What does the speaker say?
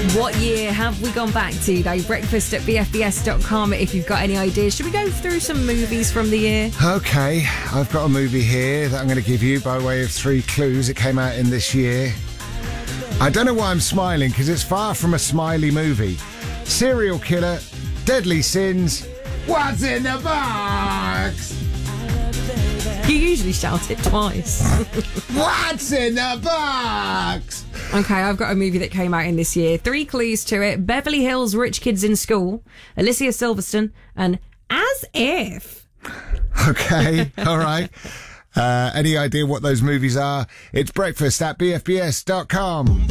What year have we gone back to, Dave? Breakfast at bfbs.com if you've got any ideas. Should we go through some movies from the year? Okay, I've got a movie here that I'm going to give you by way of 3 clues. It came out in this year. I don't know why I'm smiling, because it's far from a smiley movie. Serial killer, deadly sins, what's in the box? You usually shout it twice. What's in the box? Okay, I've got a movie that came out in this year. 3 clues to it. Beverly Hills Rich Kids in School, Alicia Silverstone, and As If. Okay, all right. Any idea what those movies are? It's breakfast at bfbs.com.